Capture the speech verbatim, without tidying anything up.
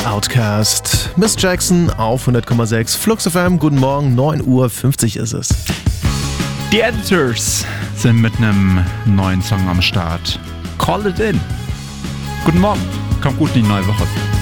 Outcast, Miss Jackson auf hundert Komma sechs Flux F M. Guten Morgen, neun Uhr fünfzig ist es. Die Editors sind mit einem neuen Song am Start. Call it in. Guten Morgen, kommt gut in die neue Woche.